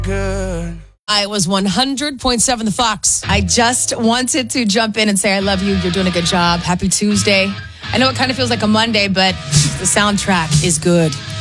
I was 100.7 The Fox. I just wanted to jump in and say I love you. You're doing a good job. Happy Tuesday. I know it kind of feels like a Monday, but the soundtrack is good.